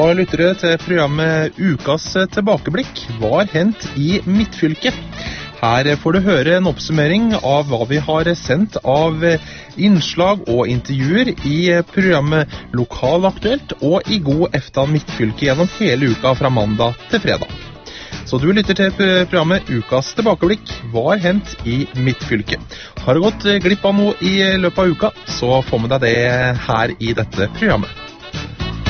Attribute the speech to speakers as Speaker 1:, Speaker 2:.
Speaker 1: lyttere til programmet Ukas tilbakeblikk. Hva har hendt i Midtfylket? Her får du høre en oppsummering av hva vi har sendt av innslag og intervjuer i programmet Lokalaktuelt og i God eftan Midtfylke gjennom hele uka fra mandag til fredag. Så du lytter til programmet Ukas tilbakeblikk. Hva har hendt i Midtfylket? Har du gått glipp av noe i løpet av uka, så få med deg det her i dette programmet.